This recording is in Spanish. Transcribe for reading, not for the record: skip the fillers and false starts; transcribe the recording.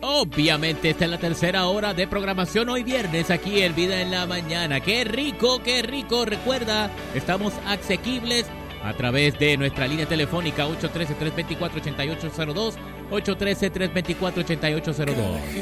Obviamente, esta es la tercera hora de programación hoy viernes aquí en Vida en la Mañana. ¡Qué rico, qué rico! Recuerda, estamos asequibles a través de nuestra línea telefónica 813-324-8802, 813-324-8802.